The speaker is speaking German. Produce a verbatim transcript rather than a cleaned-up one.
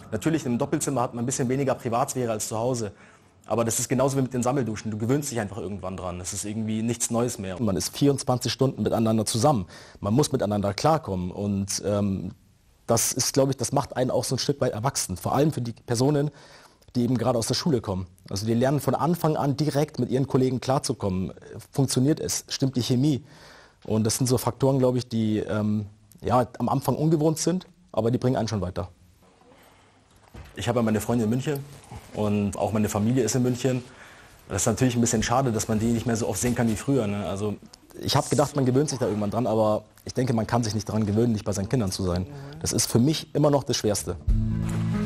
Natürlich, im Doppelzimmer hat man ein bisschen weniger Privatsphäre als zu Hause. Aber das ist genauso wie mit den Sammelduschen. Du gewöhnst dich einfach irgendwann dran. Das ist irgendwie nichts Neues mehr. Man ist vierundzwanzig Stunden miteinander zusammen. Man muss miteinander klarkommen. Und ähm, das ist, glaube ich, das macht einen auch so ein Stück weit erwachsen. Vor allem für die Personen, die eben gerade aus der Schule kommen. Also die lernen von Anfang an direkt mit ihren Kollegen klarzukommen. Funktioniert es? Stimmt die Chemie? Und das sind so Faktoren, glaube ich, die ähm, ja, am Anfang ungewohnt sind, aber die bringen einen schon weiter. Ich habe ja meine Freundin in München und auch meine Familie ist in München. Das ist natürlich ein bisschen schade, dass man die nicht mehr so oft sehen kann wie früher. Ne? Also ich habe gedacht, man gewöhnt sich da irgendwann dran, aber ich denke, man kann sich nicht daran gewöhnen, nicht bei seinen Kindern zu sein. Das ist für mich immer noch das Schwerste.